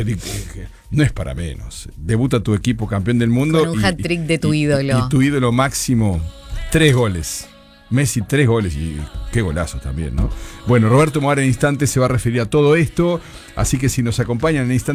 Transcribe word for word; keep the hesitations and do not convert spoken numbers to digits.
pero no es para menos. Debuta tu equipo campeón del mundo. Con un hat-trick de tu y, ídolo. Y, y tu ídolo máximo, tres goles. Messi, tres goles y qué golazos también, ¿no? Bueno, Roberto Moar en instantes se va a referir a todo esto, así que si nos acompañan en instantes